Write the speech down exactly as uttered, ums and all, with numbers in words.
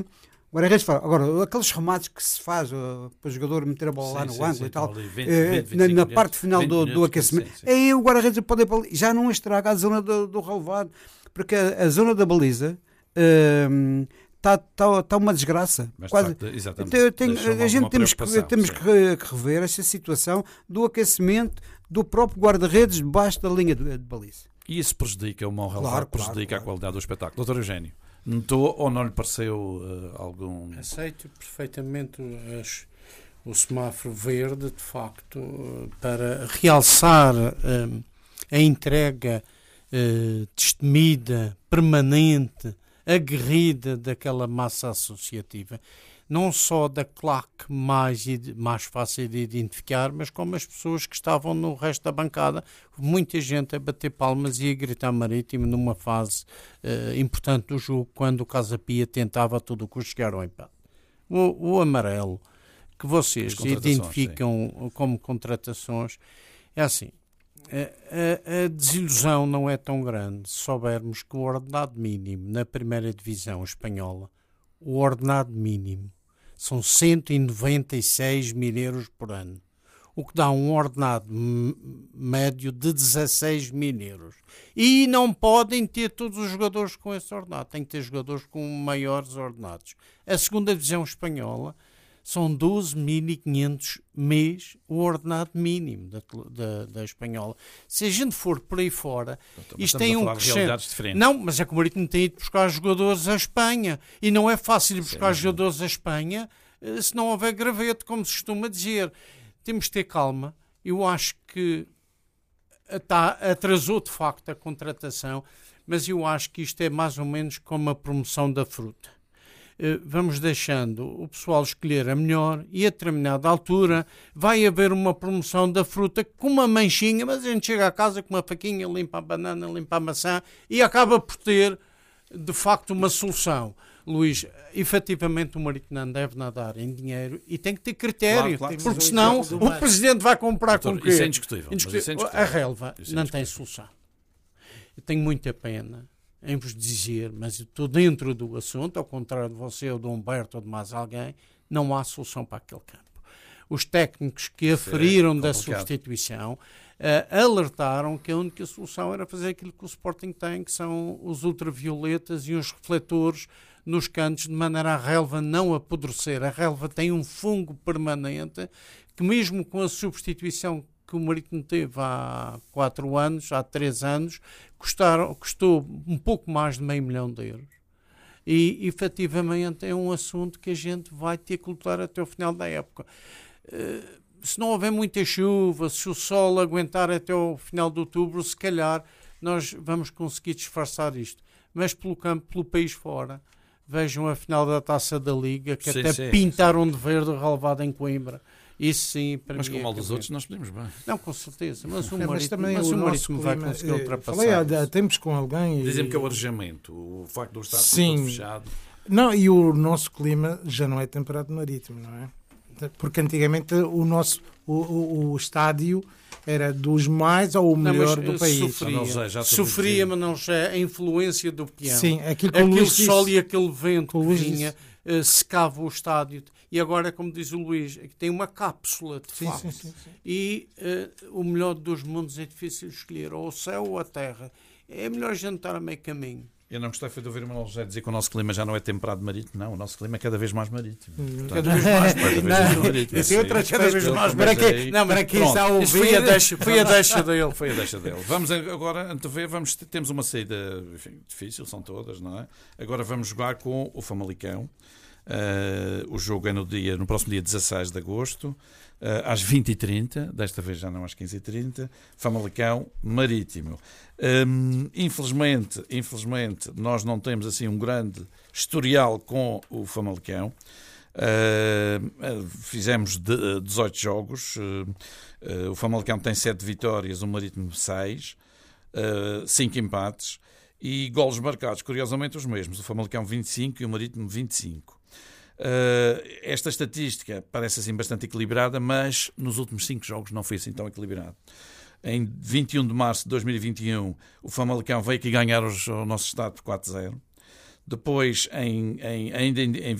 Guarda-redes fora. Agora, aqueles remates que se faz uh, para o jogador meter a bola sim, lá no sim, ângulo sim, e tal, vinte, uh, vinte, na, na parte final do, do aquecimento, sim, sim. Aí o guarda-redes pode já não estraga a zona do, do relevado, porque a, a zona da baliza está uh, tá, tá uma desgraça. Mas, quase. De facto, exatamente. Então, tenho, a gente temos que, temos que rever esta situação do aquecimento do próprio guarda-redes debaixo da linha de, de baliza. E isso prejudica o mau relevado, claro, prejudica claro, a qualidade do espetáculo. Doutor Eugénio, notou ou não lhe pareceu uh, algum... Aceito perfeitamente as, o semáforo verde, de facto, uh, para realçar uh, a entrega uh, destemida, permanente, aguerrida daquela massa associativa. Não só da claque mais, mais fácil de identificar, mas como as pessoas que estavam no resto da bancada. Muita gente a bater palmas e a gritar Marítimo numa fase uh, importante do jogo, quando o Casa Pia tentava a todo o custo chegar ao empate. O, o amarelo que vocês identificam sim. como contratações é assim. A, a, a desilusão não é tão grande se soubermos que o ordenado mínimo na primeira divisão espanhola, o ordenado mínimo, são cento e noventa e seis mil euros por ano, o que dá um ordenado m- médio de dezasseis mil euros. E não podem ter todos os jogadores com esse ordenado, tem que ter jogadores com maiores ordenados. A segunda divisão espanhola são doze mil e quinhentos mês o ordenado mínimo da, da, da espanhola. Se a gente for por aí fora, então, isto tem um crescente. Não, mas é que o Marítimo tem ido buscar jogadores à Espanha. E não é fácil ir buscar Sim, jogadores à Espanha se não houver graveto, como se costuma dizer. Temos de ter calma. Eu acho que tá, atrasou de facto a contratação, mas eu acho que isto é mais ou menos como a promoção da fruta. Vamos deixando o pessoal escolher a melhor e a determinada altura vai haver uma promoção da fruta com uma manchinha, mas a gente chega a casa com uma faquinha, limpa a banana, limpa a maçã e acaba por ter de facto uma solução. Luís, efetivamente o Marítimo não deve nadar em dinheiro e tem que ter critério, claro, claro, porque senão o Presidente vai comprar Doutor, com o quê? Isso é indiscutível. Indiscutível. Isso é indiscutível. A relva isso é não tem solução. Eu tenho muita pena em vos dizer, mas eu estou dentro do assunto, ao contrário de você ou de Humberto ou de mais alguém, não há solução para aquele campo. Os técnicos que aferiram da substituição uh, alertaram que a única solução era fazer aquilo que o Sporting tem, que são os ultravioletas e os refletores nos cantos, de maneira a relva não apodrecer. A relva tem um fungo permanente que mesmo com a substituição que o Marítimo teve há quatro anos, há três anos, custaram, custou um pouco mais de meio milhão de euros. E, efetivamente, é um assunto que a gente vai ter que lutar até o final da época. Uh, se não houver muita chuva, se o sol aguentar até o final de outubro, se calhar nós vamos conseguir disfarçar isto. Mas pelo campo, pelo país fora, vejam a final da Taça da Liga, que sim, até sim, pintaram sim. de verde o relevado em Coimbra. Isso sim, para mas mim com o mal é dos outros nós podemos bem. Não, com certeza. Mas o é, Marítimo, mas mas o o Marítimo vai clima, conseguir ultrapassar. Falei há, há tempos com alguém. Dizem-me que é o arejamento, o facto de eu estar sim. todo fechado. Não, e o nosso clima já não é temperado marítimo, não é? Porque antigamente o nosso o, o, o estádio era dos mais ou o melhor não, do país. Sofria, não sei, já sofria mas não sei, a influência do peão. Sim, aquilo que aquele o sol disse, e aquele vento que vinha uh, secava o estádio. E agora, como diz o Luís, tem uma cápsula, de sim, facto. sim, sim, sim. E uh, o melhor dos mundos é difícil escolher, ou o céu ou a terra. É melhor jantar a meio caminho. Eu não gostei foi de ouvir o Manuel José dizer que o nosso clima já não é temperado marítimo. Não, o nosso clima é cada vez mais marítimo. Hum, cada vez mais marítimo. Esse é outra cada vez mais marítimo. Não, mas quem está a ouvir... Foi a deixa, foi a deixa dele. Foi a deixa dele. Vamos agora antever, vamos, temos uma saída enfim, difícil, são todas, não é? Agora vamos jogar com o Famalicão. Uh, o jogo é no, dia, no próximo dia dezasseis de agosto, uh, às vinte e trinta, desta vez já não às quinze e trinta, Famalicão Marítimo. Um, infelizmente, infelizmente, nós não temos assim um grande historial com o Famalicão. Uh, fizemos de, dezoito jogos, uh, uh, o Famalicão tem sete vitórias, o Marítimo seis, uh, cinco empates e golos marcados, curiosamente os mesmos, o Famalicão vinte e cinco e o Marítimo vinte e cinco. Uh, esta estatística parece assim bastante equilibrada, mas nos últimos cinco jogos não foi assim tão equilibrado. Em vinte e um de março de dois mil e vinte e um, o Famalicão veio aqui ganhar os, o nosso estado por quatro a zero. Depois, em, em, ainda em, em